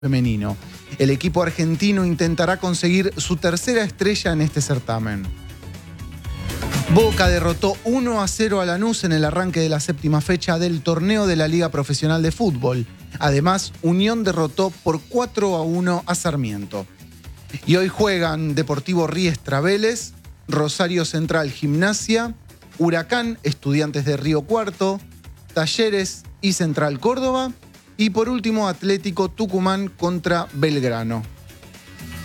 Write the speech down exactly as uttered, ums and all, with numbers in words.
femenino. El equipo argentino intentará conseguir su tercera estrella en este certamen. Boca derrotó uno a cero a Lanús en el arranque de la séptima fecha del torneo de la Liga Profesional de Fútbol. Además, Unión derrotó por cuatro a uno a Sarmiento. Y hoy juegan Deportivo Riestra Vélez, Rosario Central Gimnasia, Huracán Estudiantes de Río Cuarto, Talleres y Central Córdoba, y por último Atlético Tucumán contra Belgrano.